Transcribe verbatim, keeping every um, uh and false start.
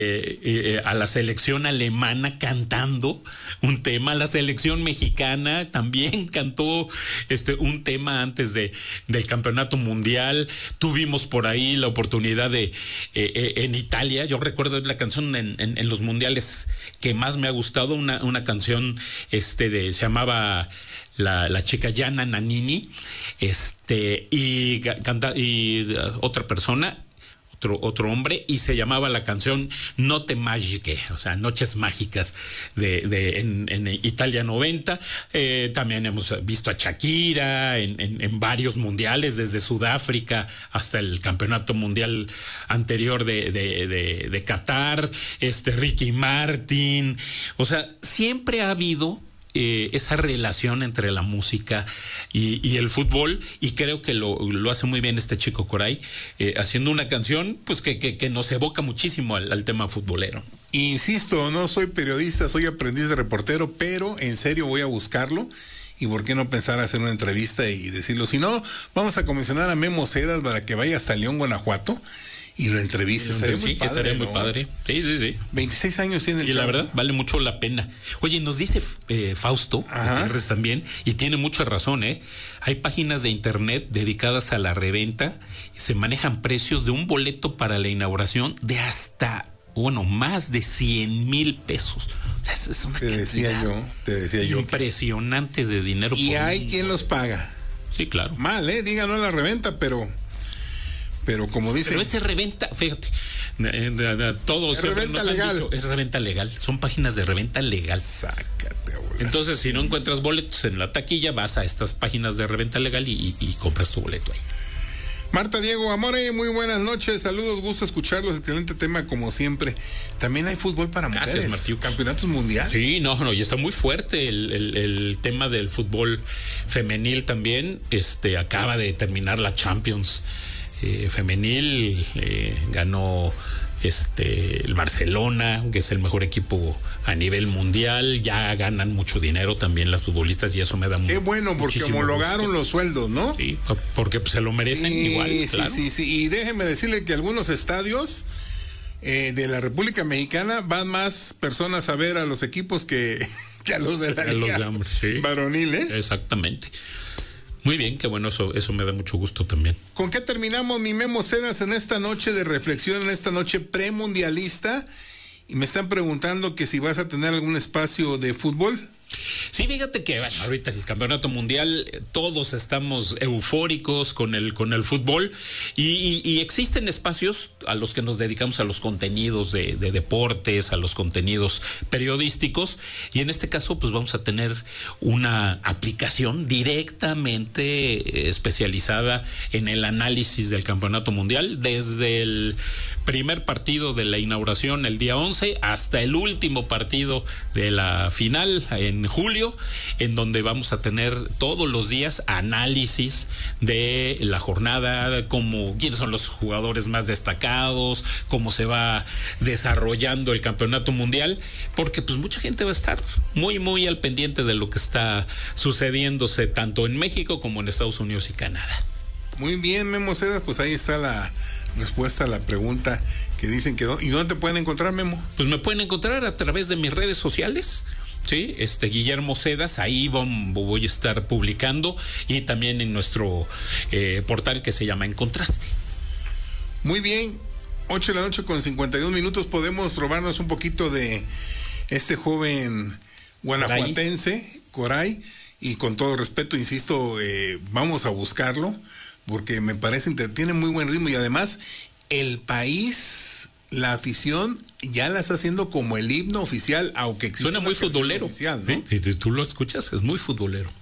Eh, eh, a la selección alemana cantando un tema, la selección mexicana también cantó este un tema antes de del campeonato mundial. Tuvimos por ahí la oportunidad de eh, eh, en Italia, yo recuerdo la canción en, en, en los mundiales que más me ha gustado, una, una canción este de se llamaba La, la chica Gianna Nannini, este, y canta, y uh, otra persona, otro, otro hombre, y se llamaba la canción Notte Magiche, o sea, Noches Mágicas de, de en, en Italia noventa. Eh, también hemos visto a Shakira en, en, en varios mundiales, desde Sudáfrica hasta el campeonato mundial anterior de, de, de, de Qatar, este, Ricky Martin, o sea, siempre ha habido Eh, esa relación entre la música y, y el fútbol, y creo que lo, lo hace muy bien este chico Coray, eh, haciendo una canción pues que, que, que nos evoca muchísimo al, al tema futbolero. Insisto, no soy periodista, soy aprendiz de reportero, pero en serio voy a buscarlo. Y por qué no pensar hacer una entrevista y decirlo. Si no, vamos a comisionar a Memo Cedas para que vaya hasta León, Guanajuato, y lo entreviste. Estaría sí, muy padre, estaría ¿no? muy padre. Sí, sí, sí. veintiséis años tiene el Y chavo. La verdad, vale mucho la pena. Oye, nos dice eh, Fausto Gutiérrez también, y tiene mucha razón, ¿eh? Hay páginas de internet dedicadas a la reventa, y se manejan precios de un boleto para la inauguración de hasta, bueno, más de cien mil pesos. O sea, es una te decía yo, te decía yo. Impresionante de dinero. Y por hay un... quien los paga. Sí, claro. Mal, ¿eh? Díganlo en la reventa, pero... Pero como dice... Pero este reventa, fíjate, de, de, de, todo... Es reventa legal. Dicho, es reventa legal, son páginas de reventa legal. Sácate, abuela. Entonces, si no encuentras boletos en la taquilla, vas a estas páginas de reventa legal y, y, y compras tu boleto ahí. Marta Diego, Amore, muy buenas noches, saludos, gusto escucharlos, excelente tema como siempre. También hay fútbol para mujeres. Gracias, Martín. Campeonatos mundiales. Sí, no, no, y está muy fuerte el, el, el tema del fútbol femenil también. Este, acaba de terminar la Champions eh, femenil, eh, ganó este el Barcelona, que es el mejor equipo a nivel mundial. Ya ganan mucho dinero también las futbolistas y eso me da mucho. Qué bueno, porque homologaron gusto. Los sueldos, ¿no? Sí, porque pues, se lo merecen sí, igual. Sí, claro. sí, sí. Y déjenme decirle que algunos estadios eh, de la República Mexicana van más personas a ver a los equipos que, que a los de la liga los de, sí. varonil, ¿eh? Exactamente. Muy bien, qué bueno, eso, eso me da mucho gusto también. ¿Con qué terminamos, mi Memo Cedas, en esta noche de reflexión, en esta noche premundialista? Y me están preguntando que si vas a tener algún espacio de fútbol. Sí, fíjate que bueno, ahorita el campeonato mundial, todos estamos eufóricos con el con el fútbol y, y, y existen espacios a los que nos dedicamos a los contenidos de, de deportes, a los contenidos periodísticos, y en este caso pues vamos a tener una aplicación directamente especializada en el análisis del campeonato mundial, desde el primer partido de la inauguración el día once hasta el último partido de la final en julio, en donde vamos a tener todos los días análisis de la jornada, como quiénes son los jugadores más destacados, cómo se va desarrollando el campeonato mundial, porque pues mucha gente va a estar muy muy al pendiente de lo que está sucediéndose tanto en México como en Estados Unidos y Canadá. Muy bien, Memo Cedas, pues ahí está la respuesta a la pregunta que dicen que... ¿Y dónde te pueden encontrar, Memo? Pues me pueden encontrar a través de mis redes sociales, sí, este Guillermo Cedas, ahí voy a estar publicando, y también en nuestro eh, portal que se llama En Contraste. Muy bien, ocho de la noche con cincuenta y dos minutos, podemos robarnos un poquito de este joven guanajuatense, Coray, y con todo respeto, insisto, eh, vamos a buscarlo, porque me parece que tiene muy buen ritmo, y además el país, la afición ya la está haciendo como el himno oficial, aunque suena muy futbolero, oficial, ¿no? ¿sí? Si tú lo escuchas, es muy futbolero.